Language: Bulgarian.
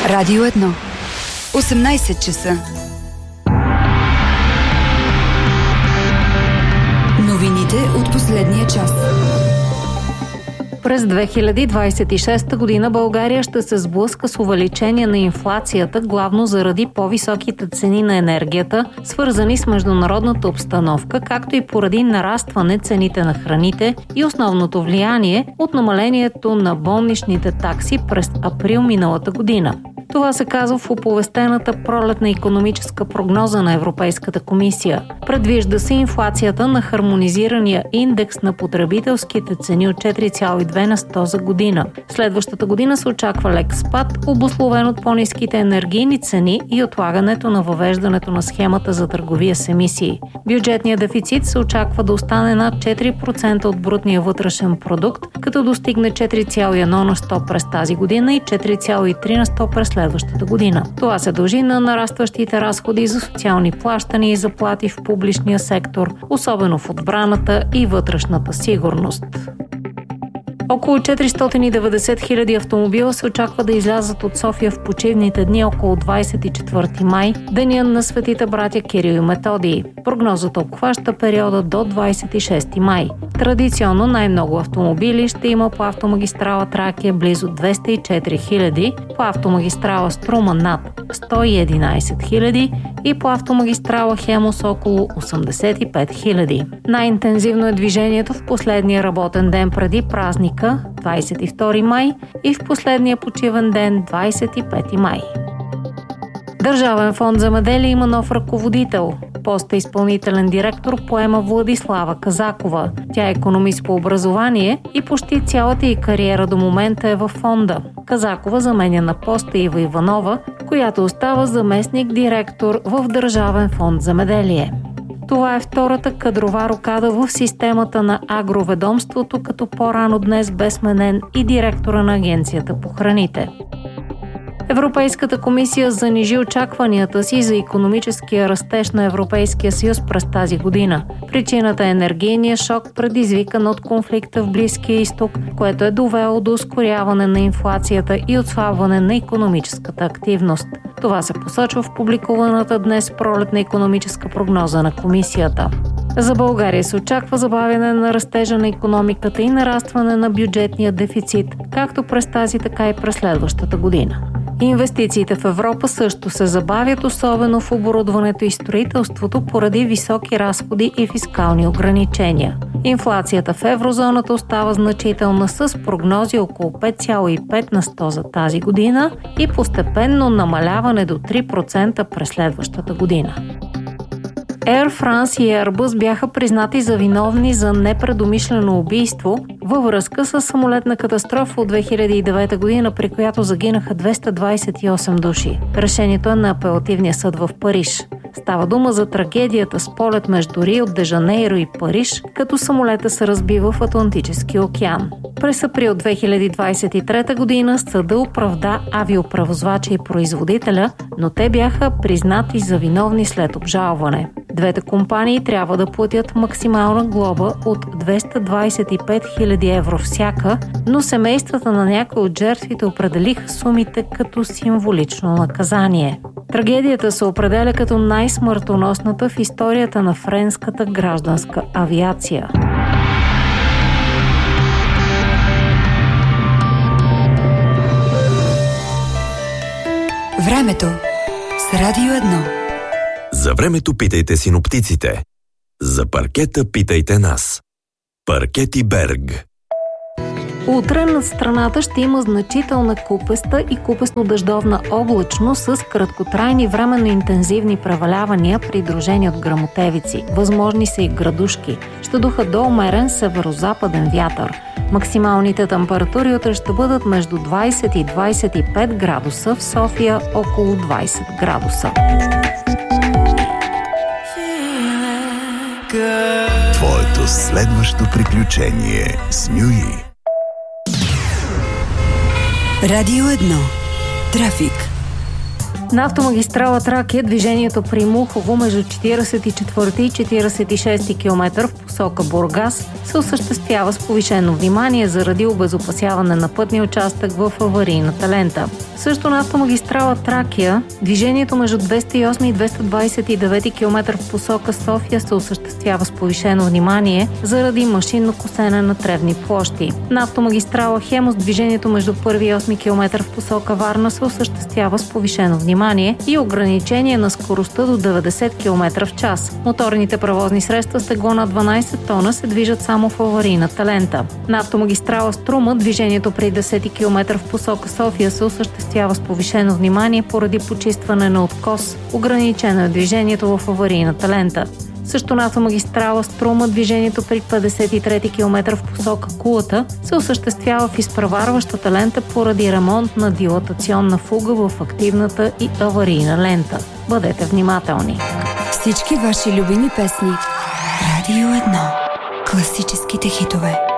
Радио 1. 18 часа. Новините от последния час. През 2026 година България ще се сблъска с увеличение на инфлацията, главно заради по-високите цени на енергията, свързани с международната обстановка, както и поради нарастване цените на храните и основното влияние от намалението на болничните такси през април миналата година. Това се казва в оповестената пролетна икономическа прогноза на Европейската комисия. Предвижда се инфлацията на хармонизирания индекс на потребителските цени от 4,2% за година. Следващата година се очаква лек спад, обусловен от по-ниските енергийни цени и отлагането на въвеждането на схемата за търговия с емисии. Бюджетният дефицит се очаква да остане над 4% от брутния вътрешен продукт, като достигне 4,1% през тази година и 4,3% през следващата година. Това се дължи на нарастващите разходи за социални плащания и заплати в публичния сектор, особено в отбраната и вътрешната сигурност. Около 490 хиляди автомобила се очаква да излязат от София в почивните дни около 24 май, деня на светите братя Кирил и Методий. Прогнозата обхваща периода до 26 май. Традиционно най-много автомобили ще има по автомагистрала Тракия близо 204 хиляди, по автомагистрала Струма над 111 хиляди и по автомагистрала Хемус около 85 хиляди. Най-интензивно е движението в последния работен ден преди празника, 22 май, и в последния почивен ден, 25 май. Държавен фонд „Земеделие“ има нов ръководител. Поста изпълнителен директор поема Владислава Казакова. Тя е икономист по образование и почти цялата ѝ кариера до момента е във фонда. Казакова заменя на поста Ива Иванова, която остава заместник-директор в Държавен фонд „Земеделие“. Това е втората кадрова рокада в системата на агроведомството, като по-рано днес бе сменен и директора на Агенцията по храните. Европейската комисия занижи очакванията си за икономическия растеж на Европейския съюз през тази година. Причината е енергийния шок, предизвикан от конфликта в Близкия изток, което е довело до ускоряване на инфлацията и отслабване на икономическата активност. Това се посочва в публикуваната днес пролетна икономическа прогноза на комисията. За България се очаква забавяне на растежа на икономиката и нарастване на бюджетния дефицит, както през тази, така и през следващата година. Инвестициите в Европа също се забавят, особено в оборудването и строителството, поради високи разходи и фискални ограничения. Инфлацията в еврозоната остава значителна, с прогнози около 5,5% за тази година и постепенно намаляване до 3% през следващата година. Air France и Airbus бяха признати за виновни за непредумишлено убийство във връзка с самолетна катастрофа от 2009 година, при която загинаха 228 души. Решението е на апелативния съд в Париж. Става дума за трагедията с полет между Рио де Жанейро и Париж, като самолета се разби в Атлантическия океан. През април 2023 година съда оправда авиопревозвача и производителя, но те бяха признати за виновни след обжалване. Двете компании трябва да платят максимална глоба от 225 000 евро всяка, но семействата на някои от жертвите определиха сумите като символично наказание. Трагедията се определя като най-смъртоносната в историята на френската гражданска авиация. Времето с Радио 1. За времето питайте синоптиците. За паркета питайте нас. Паркети Берг. Утре над страната ще има значителна купеста и купесно-дъждовна облачност с краткотрайни временно интензивни превалявания, придружени от гръмотевици. Възможни са и градушки. Ще духат до умерен северо-западен вятър. Максималните температури утре ще бъдат между 20 и 25 градуса, в София около 20 градуса. Твоето следващо приключение с Нюи. Радио 1. Трафик. На автомагистрала Тракия движението при Мухово между 44 и 46 км в посока посока Бургас се осъществява с повишено внимание заради обезопасяване на пътния участък в аварийната лента. Също на автомагистрала Тракия движението между 208 и 229 км в посока София се осъществява с повишено внимание заради машинно косене на тревни площи. На автомагистрала Хемус движението между 1 и 8 км в посока Варна се осъществява с повишено внимание и ограничение на скоростта до 90 км в час. Моторните превозни средства с тегло на 12 тона се движат само в аварийната лента. На автомагистрала Струма движението при 10 км в посока София се осъществява с повишено внимание поради почистване на откос. Ограничено е движението в аварийната лента. Също на автомагистрала Струма движението при 53 км в посока Кулата се осъществява в изпреварващата лента поради ремонт на дилатационна фуга в активната и аварийна лента. Бъдете внимателни! Всички ваши любими песни. Радио 1. Класическите хитове.